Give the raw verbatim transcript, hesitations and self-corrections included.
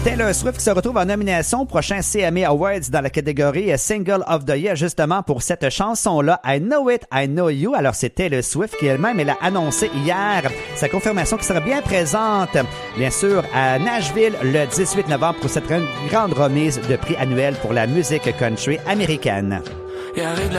Taylor Swift qui se retrouve en nomination au prochain C M A Awards dans la catégorie Single of the Year, justement pour cette chanson-là, I Know It, I Know You. Alors, c'est Taylor Swift qui elle-même, elle a annoncé hier sa confirmation qui sera bien présente, bien sûr, à Nashville le dix-huit novembre pour cette grande remise de prix annuel pour la musique country américaine.